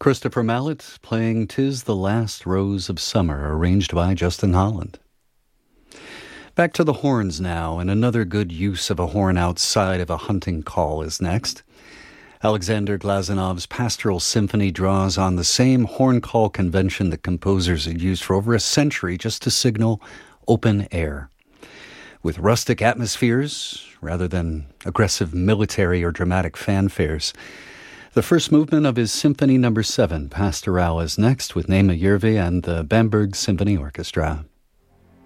Christopher Mallet playing "'Tis the Last Rose of Summer," arranged by Justin Holland. Back to the horns now, and another good use of a horn outside of a hunting call is next. Alexander Glazanov's Pastoral Symphony draws on the same horn call convention that composers had used for over a century just to signal open air. With rustic atmospheres, rather than aggressive military or dramatic fanfares. The first movement of his Symphony No. 7, Pastoral, is next with Nema Järvi and the Bamberg Symphony Orchestra.